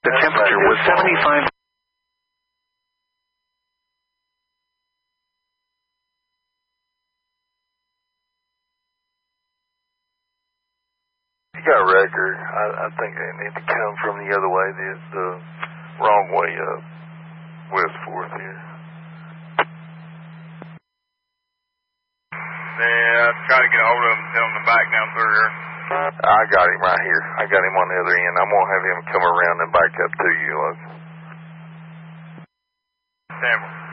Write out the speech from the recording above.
The temperature was 75. You got a record. I think they need to come from the other way. It's the wrong way up. West 4th here. Yeah, try to get a hold of him and tell him to back down through here. I got him right here. I got him on the other end. I'm going to have him come around and back up to you. Tampa.